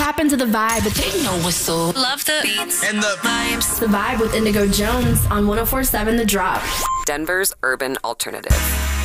tap into the vibe. They know what's up. Love the beats and the vibes. The Vibe with Indigo Jones on 104.7 The Drop. Denver's urban alternative.